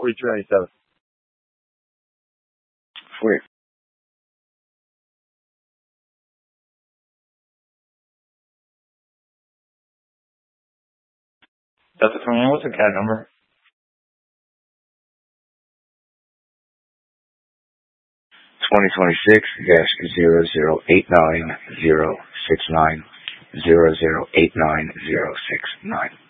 4397. Sweet. Delta 29, what's the CAD number? 2026-0089069 0089069.